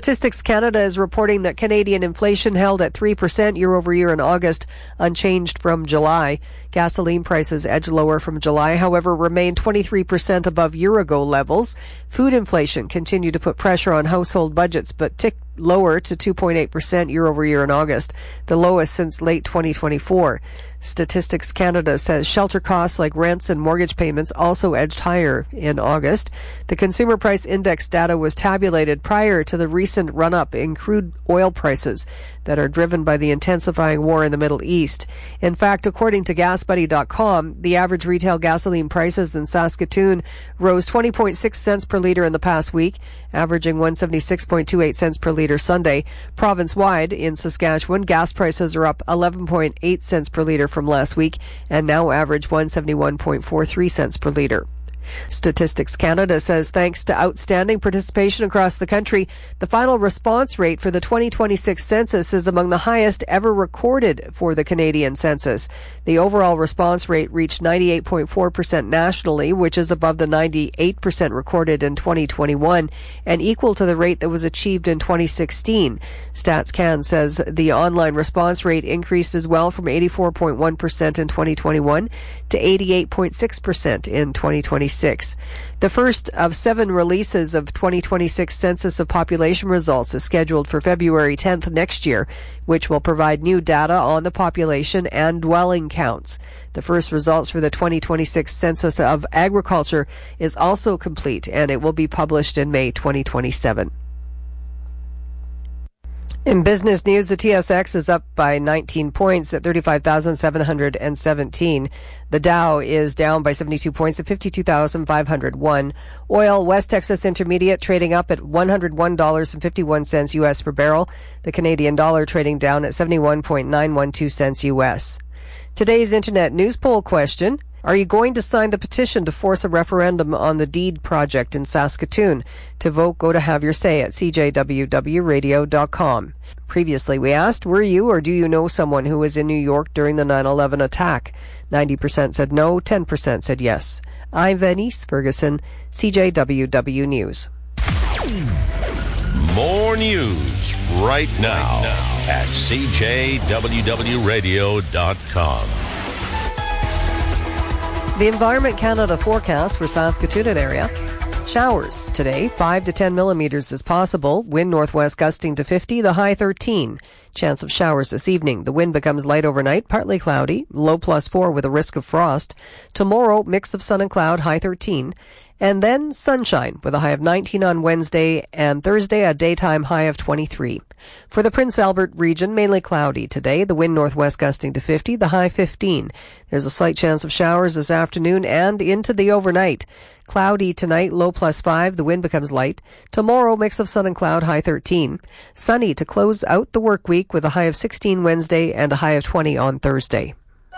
Statistics Canada is reporting that Canadian inflation held at 3% year over year in August, unchanged from July. Gasoline prices edged lower from July, however, remained 23% above year-ago levels. Food inflation continued to put pressure on household budgets, but ticked lower to 2.8% year over year in August, the lowest since late 2024. Statistics Canada says shelter costs like rents and mortgage payments also edged higher in August. The Consumer Price Index data was tabulated prior to the recent run-up in crude oil prices that are driven by the intensifying war in the Middle East. In fact, according to GasBuddy.com, the average retail gasoline prices in Saskatoon rose 20.6 cents per litre in the past week, averaging 176.28 cents per litre Sunday. Province-wide in Saskatchewan, gas prices are up 11.8 cents per litre from last week and now average 171.43 cents per litre. Statistics Canada says thanks to outstanding participation across the country, the final response rate for the 2026 census is among the highest ever recorded for the Canadian census. The overall response rate reached 98.4% nationally, which is above the 98% recorded in 2021 and equal to the rate that was achieved in 2016. StatsCan says the online response rate increased as well from 84.1% in 2021 to 88.6% in 2026. The first of 7 releases of 2026 Census of Population results is scheduled for February 10th next year, which will provide new data on the population and dwelling counts. The first results for the 2026 Census of Agriculture is also complete, and it will be published in May 2027. In business news, the TSX is up by 19 points at 35,717. The Dow is down by 72 points at 52,501. Oil, West Texas Intermediate trading up at $101.51 U.S. per barrel. The Canadian dollar trading down at 71.912 cents U.S. Today's Internet news poll question: are you going to sign the petition to force a referendum on the deed project in Saskatoon? To vote, go to Have Your Say at cjwwradio.com. Previously, we asked, were you or do you know someone who was in New York during the 9/11 attack? 90% said no, 10% said yes. I'm Venice Ferguson, CJWW News. More news right now at cjwwradio.com. The Environment Canada forecast for Saskatoon and area. Showers today, 5 to 10 millimeters is possible. Wind northwest gusting to 50, the high 13. Chance of showers this evening. The wind becomes light overnight, partly cloudy, low +4 with a risk of frost. Tomorrow, mix of sun and cloud, high 13. And then sunshine with a high of 19 on Wednesday, and Thursday a daytime high of 23. For the Prince Albert region, mainly cloudy today. The wind northwest gusting to 50, the high 15. There's a slight chance of showers this afternoon and into the overnight. Cloudy tonight, low +5. The wind becomes light. Tomorrow, mix of sun and cloud, high 13. Sunny to close out the work week with a high of 16 Wednesday and a high of 20 on Thursday.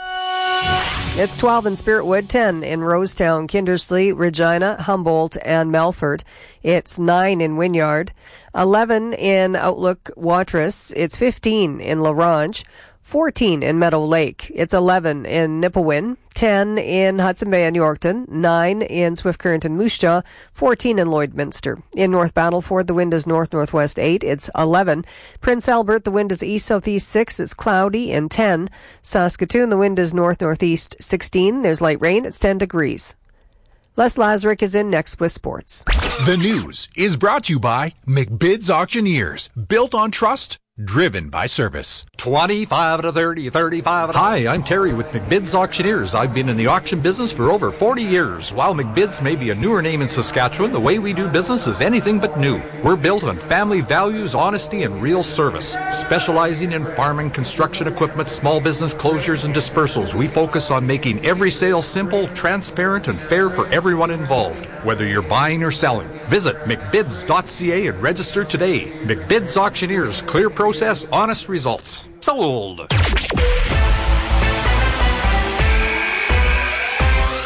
It's 12 in Spiritwood, 10 in Rosetown, Kindersley, Regina, Humboldt, and Melfort. It's 9 in Wynyard, 11 in Outlook, Watrous. It's 15 in La Ronge, 14 in Meadow Lake. It's 11 in Nipawin, 10 in Hudson Bay and Yorkton, 9 in Swift Current and Moose Jaw, 14 in Lloydminster. In North Battleford, the wind is north-northwest 8. It's 11. Prince Albert, the wind is east-southeast 6. It's cloudy and 10. Saskatoon, the wind is north-northeast 16. There's light rain. It's 10 degrees. Les Lazarick is in next with sports. The news is brought to you by McBid's Auctioneers. Built on trust, driven by service. 25 to 30, 35 to... Hi, I'm Terry with McBid's Auctioneers. I've been in the auction business for over 40 years. While McBid's may be a newer name in Saskatchewan, the way we do business is anything but new. We're built on family values, honesty, and real service. Specializing in farming, construction equipment, small business closures, and dispersals, we focus on making every sale simple, transparent, and fair for everyone involved, whether you're buying or selling. Visit mcbids.ca and register today. McBid's Auctioneers, clear process, honest results. Sold!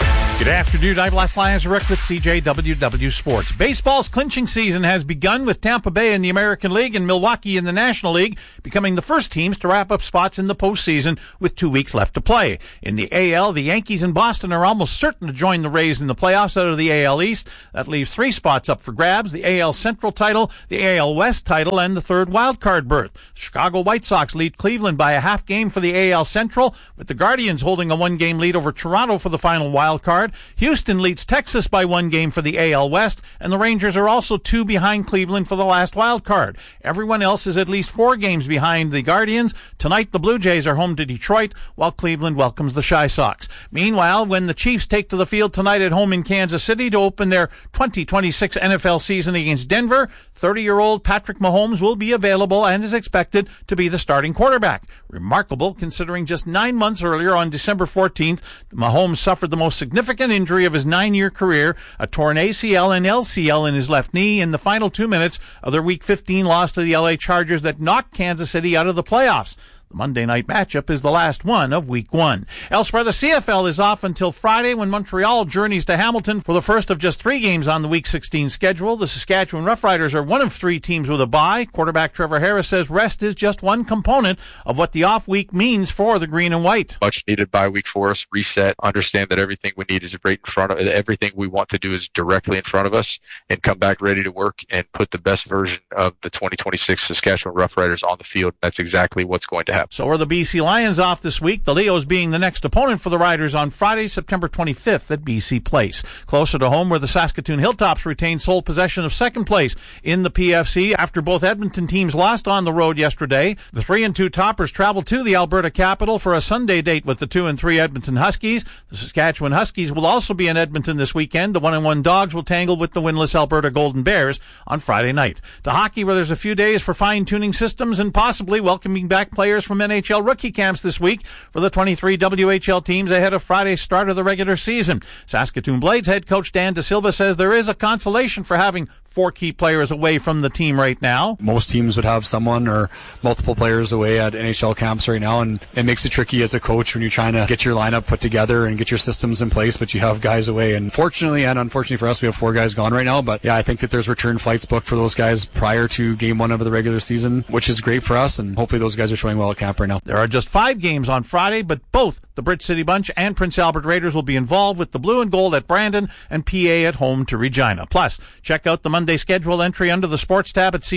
Good afternoon. I'm Les Lazaruk with CJWW Sports. Baseball's clinching season has begun with Tampa Bay in the American League and Milwaukee in the National League becoming the first teams to wrap up spots in the postseason with 2 weeks left to play. In the AL, the Yankees and Boston are almost certain to join the Rays in the playoffs out of the AL East. That leaves 3 spots up for grabs: the AL Central title, the AL West title, and the third wildcard berth. Chicago White Sox lead Cleveland by a half game for the AL Central, with the Guardians holding a 1-game lead over Toronto for the final wildcard. Houston leads Texas by 1 game for the AL West, and the Rangers are also 2 behind Cleveland for the last wild card. Everyone else is at least 4 games behind the Guardians. Tonight, the Blue Jays are home to Detroit, while Cleveland welcomes the Chi Sox. Meanwhile, when the Chiefs take to the field tonight at home in Kansas City to open their 2026 NFL season against Denver, 30-year-old Patrick Mahomes will be available and is expected to be the starting quarterback. Remarkable, considering just 9 months earlier, on December 14th, Mahomes suffered the most significant injury of his 9-year career, a torn ACL and LCL in his left knee in the final 2 minutes of their Week 15 loss to the LA Chargers that knocked Kansas City out of the playoffs. The Monday night matchup is the last one of Week 1. Elsewhere, the CFL is off until Friday when Montreal journeys to Hamilton for the first of just 3 games on the Week 16 schedule. The Saskatchewan Roughriders are one of 3 teams with a bye. Quarterback Trevor Harris says rest is just one component of what the off week means for the green and white. Much needed bye week for us. Reset, understand that everything we need is right in front of us. Everything we want to do is directly in front of us, and come back ready to work and put the best version of the 2026 Saskatchewan Roughriders on the field. That's exactly what's going to happen. So are the BC Lions off this week, the Leos being the next opponent for the Riders on Friday, September 25th at BC Place. Closer to home, where the Saskatoon Hilltops retain sole possession of second place in the PFC after both Edmonton teams lost on the road yesterday. The 3-2 toppers travel to the Alberta capital for a Sunday date with the 2-3 Edmonton Huskies. The Saskatchewan Huskies will also be in Edmonton this weekend. The 1-1 Dogs will tangle with the winless Alberta Golden Bears on Friday night. To hockey, where there's a few days for fine-tuning systems and possibly welcoming back players from NHL rookie camps this week for the 23 WHL teams ahead of Friday's start of the regular season. Saskatoon Blades head coach Dan De Silva says there is a consolation for having 4 key players away from the team right now. Most teams would have someone or multiple players away at NHL camps right now, and it makes it tricky as a coach when you're trying to get your lineup put together and get your systems in place, but you have guys away. And fortunately and unfortunately for us, we have 4 guys gone right now. But yeah, I think that there's return flights booked for those guys prior to game 1 of the regular season, which is great for us, and hopefully those guys are showing well at camp right now. There are just 5 games on Friday, but both the Bridge City Bunch and Prince Albert Raiders will be involved, with the Blue and Gold at Brandon and PA at home to Regina. Plus, check out the Monday schedule entry under the sports tab at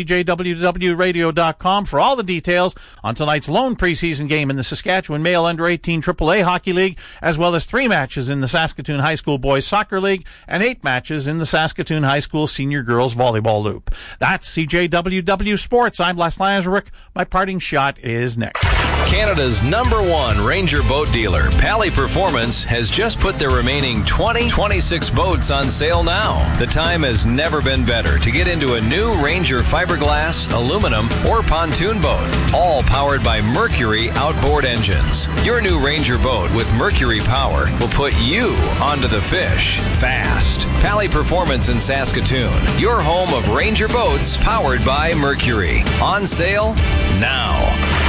CJWWRadio.com for all the details on tonight's lone preseason game in the Saskatchewan Male Under-18 AAA Hockey League, as well as 3 matches in the Saskatoon High School Boys Soccer League and 8 matches in the Saskatoon High School Senior Girls Volleyball Loop. That's CJWW Sports. I'm Les Lazaruk. My parting shot is next. Canada's #1 Ranger boat dealer, Pally Performance, has just put their remaining 2026 boats on sale now. The time has never been better to get into a new Ranger fiberglass, aluminum, or pontoon boat, all powered by Mercury outboard engines. Your new Ranger boat with Mercury power will put you onto the fish fast. Pally Performance in Saskatoon, your home of Ranger boats powered by Mercury. On sale now.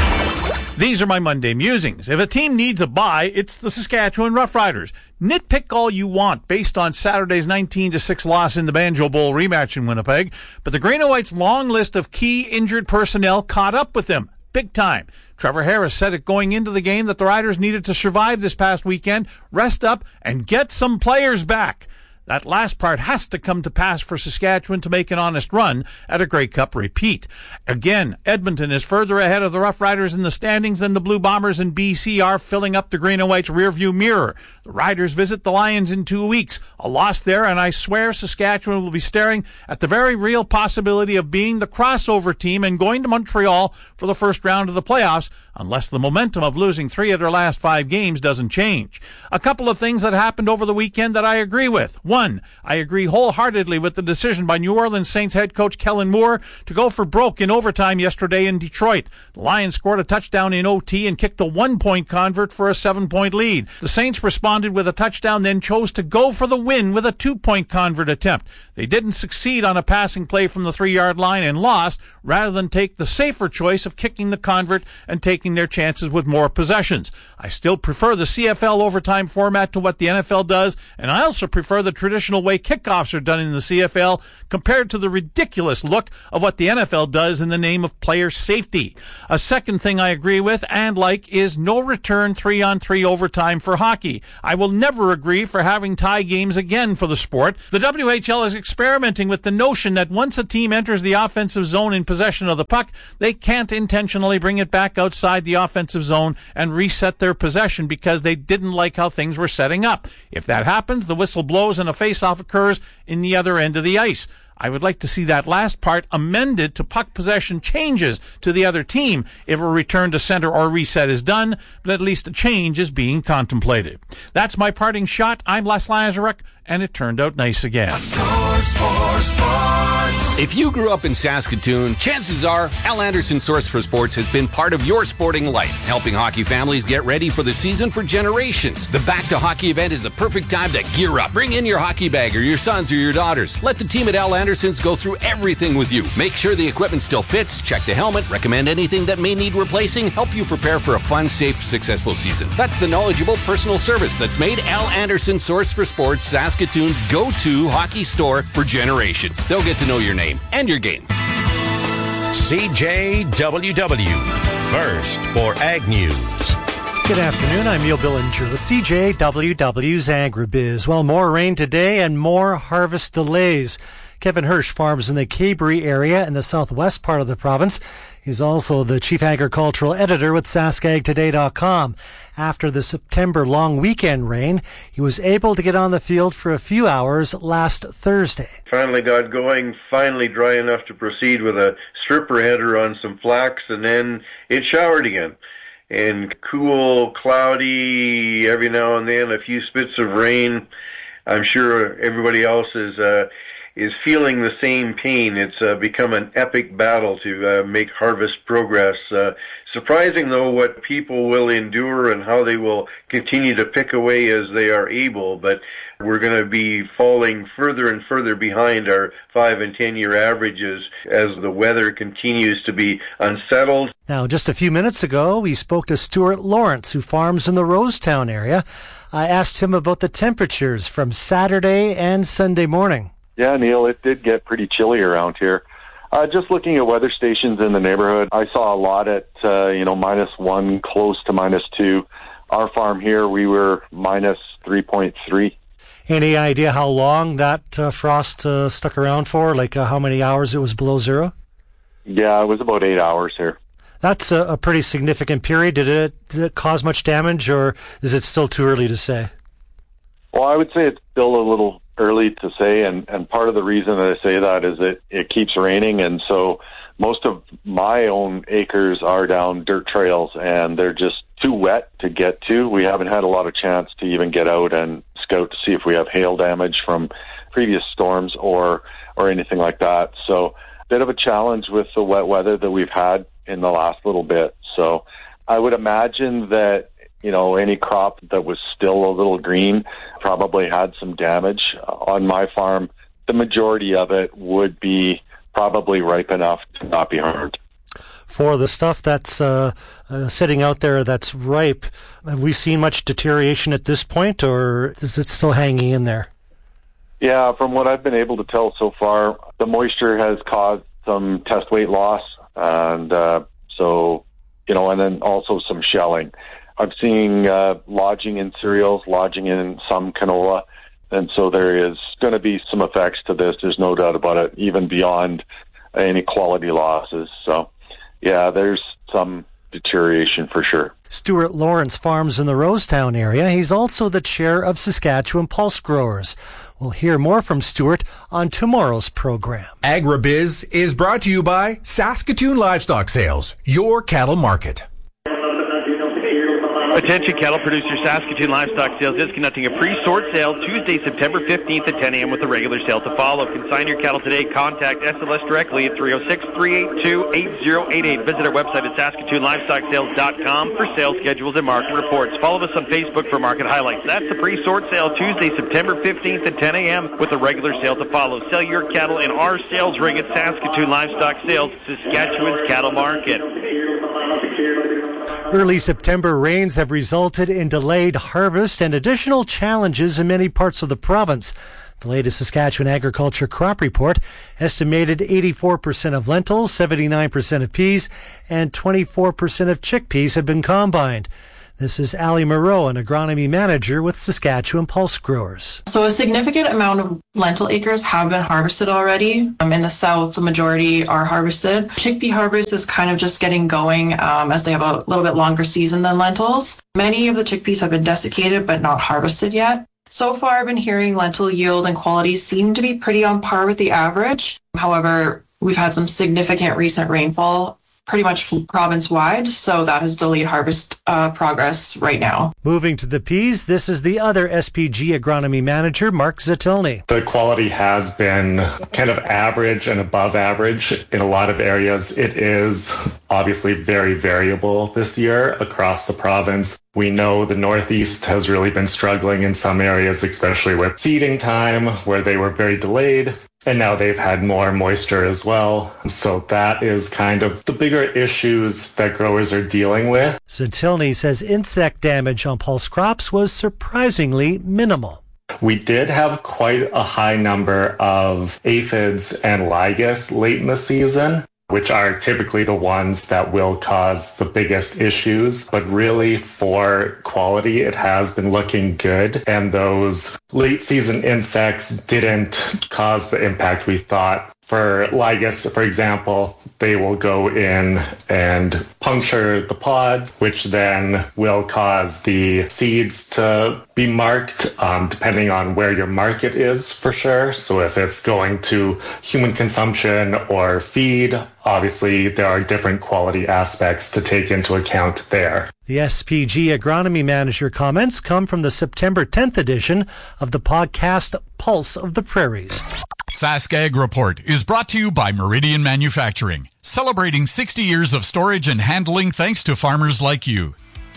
These are my Monday musings. If a team needs a bye, it's the Saskatchewan Roughriders. Nitpick all you want based on Saturday's 19-6 loss in the Banjo Bowl rematch in Winnipeg, but the Green and White's long list of key injured personnel caught up with them. Big time. Trevor Harris said it going into the game that the Riders needed to survive this past weekend, rest up, and get some players back. That last part has to come to pass for Saskatchewan to make an honest run at a Grey Cup repeat. Again, Edmonton is further ahead of the Rough Riders in the standings than the Blue Bombers and BC are, filling up the Green and White's rearview mirror. The Riders visit the Lions in 2 weeks. A loss there, and I swear Saskatchewan will be staring at the very real possibility of being the crossover team and going to Montreal for the first round of the playoffs, unless the momentum of losing 3 of their last 5 games doesn't change. A couple of things that happened over the weekend that I agree with. 1, I agree wholeheartedly with the decision by New Orleans Saints head coach Kellen Moore to go for broke in overtime yesterday in Detroit. The Lions scored a touchdown in OT and kicked a 1-point convert for a 7-point lead. The Saints responded with a touchdown, then chose to go for the win with a 2-point convert attempt. They didn't succeed on a passing play from the 3-yard line and lost, rather than take the safer choice of kicking the convert and taking taking their chances with more possessions. I still prefer the CFL overtime format to what the NFL does, and I also prefer the traditional way kickoffs are done in the CFL compared to the ridiculous look of what the NFL does in the name of player safety. A second thing I agree with and like is no return 3-on-3 overtime for hockey. I will never agree for having tie games again for the sport. The WHL is experimenting with the notion that once a team enters the offensive zone in possession of the puck, they can't intentionally bring it back outside the offensive zone and reset their possession because they didn't like how things were setting up. If that happens, the whistle blows and a face-off occurs in the other end of the ice. I would like to see that last part amended to puck possession changes to the other team if a return to center or reset is done, but at least a change is being contemplated. That's my parting shot. I'm Les Lazaruk, and it turned out nice again. If you grew up in Saskatoon, chances are Al Anderson Source for Sports has been part of your sporting life, helping hockey families get ready for the season for generations. The Back to Hockey event is the perfect time to gear up. Bring in your hockey bag or your sons or your daughters. Let the team at Al Anderson's go through everything with you. Make sure the equipment still fits, check the helmet, recommend anything that may need replacing, help you prepare for a fun, safe, successful season. That's the knowledgeable personal service that's made Al Anderson Source for Sports Saskatoon's go-to hockey store for generations. They'll get to know your name and your game. CJWW, first for Ag News. Good afternoon, I'm Neil Billinger with CJWW's AgriBiz. Well, more rain today and more harvest delays. Kevin Hirsch farms in the Cabery area in the southwest part of the province. He's also the chief agricultural editor with SaskAgToday.com. After the September long weekend rain, he was able to get on the field for a few hours last Thursday. Finally got going, finally dry enough to proceed with a stripper header on some flax, and then it showered again. And cool, cloudy, every now and then a few spits of rain. I'm sure everybody else is feeling the same pain. It's become an epic battle to make harvest progress. Surprising, though, what people will endure and how they will continue to pick away as they are able, but we're going to be falling further and further behind our 5- and 10-year averages as the weather continues to be unsettled. Now, just a few minutes ago, we spoke to Stuart Lawrence, who farms in the Rosetown area. I asked him about the temperatures from Saturday and Sunday morning. Yeah, Neil, it did get pretty chilly around here. Just looking at weather stations in the neighborhood, I saw a lot at, -1, close to -2. Our farm here, we were -3.3. Any idea how long that frost stuck around for? Like how many hours it was below zero? Yeah, it was about 8 hours here. That's a pretty significant period. Did it cause much damage, or is it still too early to say? Well, I would say it's still a little early to say, and part of the reason that I say that is it keeps raining, and so most of my own acres are down dirt trails, and they're just too wet to get to. We haven't had a lot of chance to even get out and scout to see if we have hail damage from previous storms or anything like that. So bit of a challenge with the wet weather that we've had in the last little bit. So I would imagine that any crop that was still a little green probably had some damage. On my farm, the majority of it would be probably ripe enough to not be harmed. For the stuff that's sitting out there that's ripe, have we seen much deterioration at this point, or is it still hanging in there? Yeah, from what I've been able to tell so far, the moisture has caused some test weight loss, and and then also some shelling. I'm seeing lodging in cereals, lodging in some canola, and so there is going to be some effects to this. There's no doubt about it, even beyond any quality losses. So, yeah, there's some deterioration for sure. Stuart Lawrence farms in the Rosetown area. He's also the chair of Saskatchewan Pulse Growers. We'll hear more from Stuart on tomorrow's program. AgriBiz is brought to you by Saskatoon Livestock Sales, your cattle market. Attention cattle producers, Saskatoon Livestock Sales is conducting a pre-sort sale Tuesday, September 15th at 10 a.m. with a regular sale to follow. Consign your cattle today. Contact SLS directly at 306-382-8088. Visit our website at SaskatoonLivestockSales.com for sales schedules and market reports. Follow us on Facebook for market highlights. That's the pre-sort sale Tuesday, September 15th at 10 a.m. with a regular sale to follow. Sell your cattle in our sales ring at Saskatoon Livestock Sales, Saskatchewan's cattle market. Early September rains have resulted in delayed harvest and additional challenges in many parts of the province. The latest Saskatchewan Agriculture Crop Report estimated 84% of lentils, 79% of peas, and 24% of chickpeas have been combined. This is Ali Moreau, an agronomy manager with Saskatchewan Pulse Growers. So a significant amount of lentil acres have been harvested already. In the south, the majority are harvested. Chickpea harvest is kind of just getting going as they have a little bit longer season than lentils. Many of the chickpeas have been desiccated but not harvested yet. So far, I've been hearing lentil yield and quality seem to be pretty on par with the average. However, we've had some significant recent rainfall pretty much province-wide, so that has delayed harvest progress right now. Moving to the peas, this is the other SPG agronomy manager, Mark Zatilny. The quality has been kind of average and above average in a lot of areas. It is obviously very variable this year across the province. We know the Northeast has really been struggling in some areas, especially with seeding time, where they were very delayed. And now they've had more moisture as well. So that is kind of the bigger issues that growers are dealing with. Zatilny says insect damage on pulse crops was surprisingly minimal. We did have quite a high number of aphids and ligas late in the season, which are typically the ones that will cause the biggest issues. But really, for quality, it has been looking good. And those late season insects didn't cause the impact we thought. For ligas, for example, they will go in and puncture the pods, which then will cause the seeds to be marked, depending on where your market is for sure. So if it's going to human consumption or feed, obviously there are different quality aspects to take into account there. The SPG agronomy manager comments come from the September 10th edition of the podcast Pulse of the Prairies. Sask Ag Report is brought to you by Meridian Manufacturing, celebrating 60 years of storage and handling thanks to farmers like you.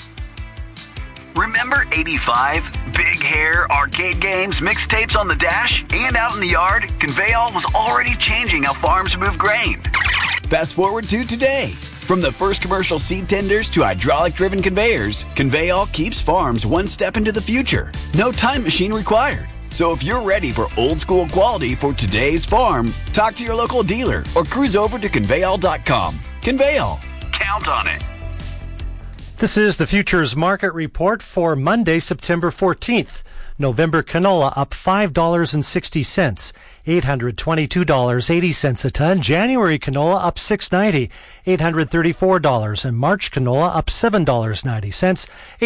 Remember 85? Big hair, arcade games, mixtapes on the dash, and out in the yard? Conveyall was already changing how farms move grain. Fast forward to today. From the first commercial seed tenders to hydraulic-driven conveyors, Conveyall keeps farms one step into the future. No time machine required. So if you're ready for old-school quality for today's farm, talk to your local dealer or cruise over to Conveyall.com. Conveyall. Count on it. This is the Futures Market Report for Monday, September 14th. November canola up $5.60, $822.80 a ton. January canola up $6.90, $834, and March canola up $7.90,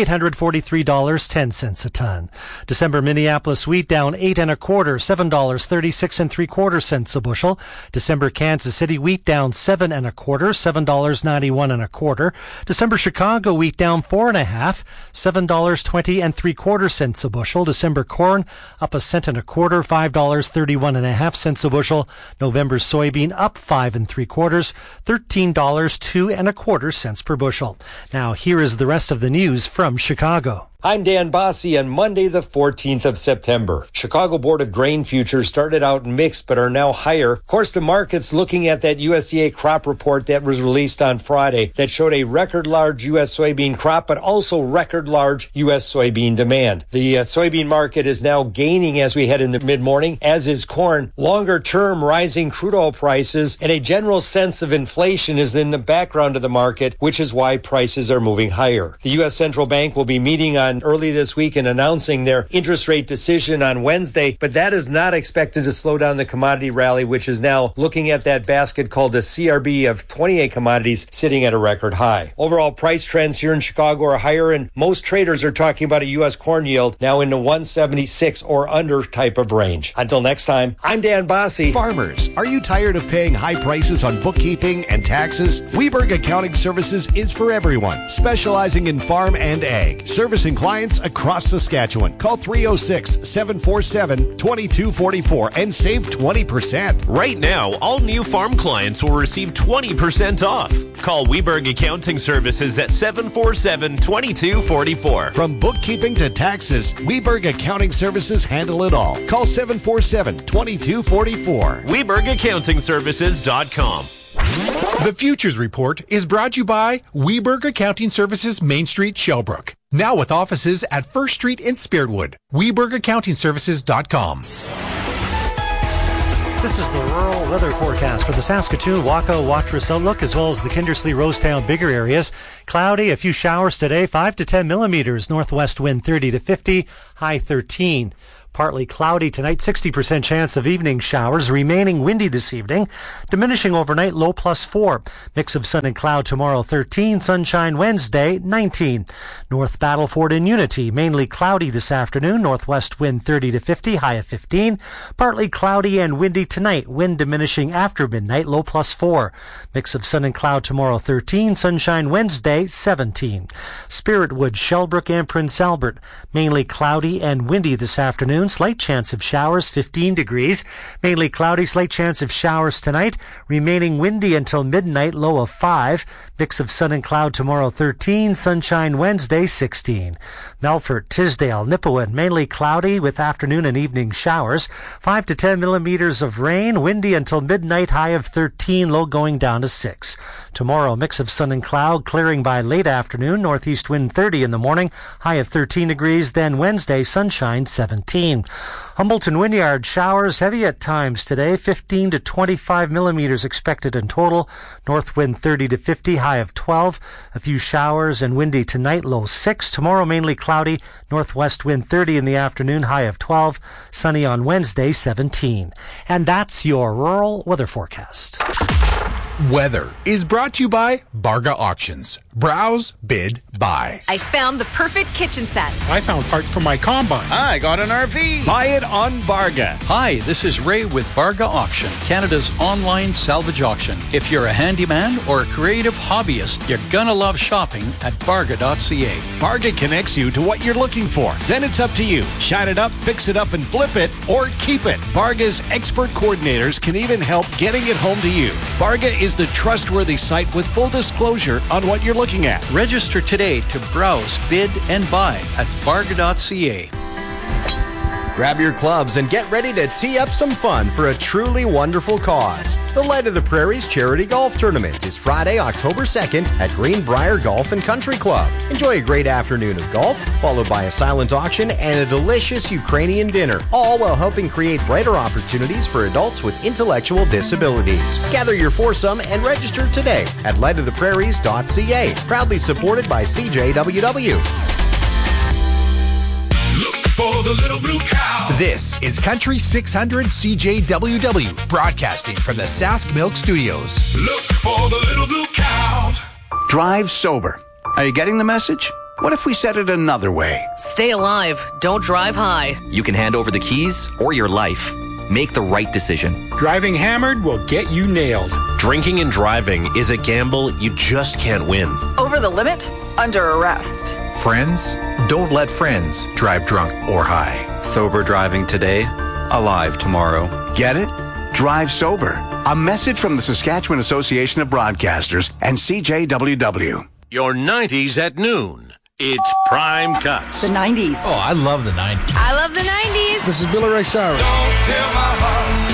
$843.10 a ton. December Minneapolis wheat down 8 1/4, $7.36 3/4 a bushel. December Kansas City wheat down 7 1/4, $7.91 1/4. December Chicago wheat down 4 1/2, $7.20 3/4 a bushel. December corn up 1 1/4 cents, $5.31 1/2 a bushel. November soybean up 5 3/4, $13 2 1/4 per bushel. Now here is the rest of the news from Chicago. I'm Dan Bosse on Monday, the 14th of September. Chicago Board of Grain Futures started out mixed but are now higher. Of course, the market's looking at that USDA crop report that was released on Friday that showed a record large U.S. soybean crop, but also record large U.S. soybean demand. The soybean market is now gaining as we head into mid-morning, as is corn. Longer-term rising crude oil prices and a general sense of inflation is in the background of the market, which is why prices are moving higher. The U.S. Central Bank will be meeting on on early this week in announcing their interest rate decision on Wednesday, but that is not expected to slow down the commodity rally, which is now looking at that basket called the CRB of 28 commodities sitting at a record high. Overall price trends here in Chicago are higher, and most traders are talking about a U.S. corn yield now in the 176 or under type of range. Until next time, I'm Dan Bossy. Farmers, are you tired of paying high prices on bookkeeping and taxes? Weberg Accounting Services is for everyone, specializing in farm and ag, servicing clients across Saskatchewan. Call 306-747-2244 and save 20%. Right now, all new farm clients will receive 20% off. Call Weberg Accounting Services at 747-2244. From bookkeeping to taxes, Weberg Accounting Services handle it all. Call 747-2244. WebergAccountingServices.com. The Futures Report is brought to you by Weberg Accounting Services, Main Street, Shellbrook. Now with offices at First Street in Spiritwood. WebergAccountingServices.com. This is the rural weather forecast for the Saskatoon, Waka, Watrous Outlook, as well as the Kindersley, Rosetown, bigger areas. Cloudy, a few showers today, 5 to 10 millimeters. Northwest wind 30 to 50, high 13. Partly cloudy tonight, 60% chance of evening showers, remaining windy this evening, diminishing overnight, low +4. Mix of sun and cloud tomorrow, 13, sunshine Wednesday, 19. North Battleford and Unity, mainly cloudy this afternoon, northwest wind 30 to 50, high of 15. Partly cloudy and windy tonight, wind diminishing after midnight, low +4. Mix of sun and cloud tomorrow, 13, sunshine Wednesday, 17. Spiritwood, Shellbrook and Prince Albert, mainly cloudy and windy this afternoon. Slight chance of showers, 15 degrees. Mainly cloudy, slight chance of showers tonight. Remaining windy until midnight, low of 5. Mix of sun and cloud tomorrow, 13. Sunshine Wednesday, 16. Melfort, Tisdale, Nipawin, mainly cloudy with afternoon and evening showers. 5 to 10 millimeters of rain. Windy until midnight, high of 13, low going down to 6. Tomorrow, mix of sun and cloud, clearing by late afternoon. Northeast wind 30 in the morning, high of 13 degrees. Then Wednesday, sunshine 17. Humboldt and Wynyard, showers heavy at times today, 15 to 25 millimeters expected in total. North wind 30 to 50, high of 12. A few showers and windy tonight, low 6. Tomorrow mainly cloudy, northwest wind 30 in the afternoon, high of 12. Sunny on Wednesday, 17. And that's your rural weather forecast. Weather is brought to you by Barga Auctions. Browse, bid, buy. I found the perfect kitchen set. I found parts for my combine. I got an RV. Buy it on Barga. Hi, this is Ray with Barga Auction, Canada's online salvage auction. If you're a handyman or a creative hobbyist, you're gonna love shopping at Barga.ca. Barga connects you to what you're looking for. Then it's up to you. Shine it up, fix it up, and flip it, or keep it. Barga's expert coordinators can even help getting it home to you. Barga is the trustworthy site with full disclosure on what you're looking at. Register today to browse, bid, and buy at Barga.ca. Grab your clubs and get ready to tee up some fun for a truly wonderful cause. The Light of the Prairies Charity Golf Tournament is Friday, October 2nd at Greenbrier Golf and Country Club. Enjoy a great afternoon of golf, followed by a silent auction and a delicious Ukrainian dinner, all while helping create brighter opportunities for adults with intellectual disabilities. Gather your foursome and register today at lightoftheprairies.ca. Proudly supported by CJWW. For the little blue cow. This is Country 600 CJWW, broadcasting from the Sask Milk Studios. Look for the little blue cow. Drive sober. Are you getting the message? What if we said it another way? Stay alive. Don't drive high. You can hand over the keys or your life. Make the right decision. Driving hammered will get you nailed. Drinking and driving is a gamble you just can't win. Over the limit? Under arrest. Friends, don't let friends drive drunk or high. Sober driving today, alive tomorrow. Get it? Drive sober. A message from the Saskatchewan Association of Broadcasters and CJWW. Your 90s at noon. It's Prime Cuts. The 90s. Oh, I love the 90s. I love the 90s. This is Billy Ray Cyrus. Don't tell my heart.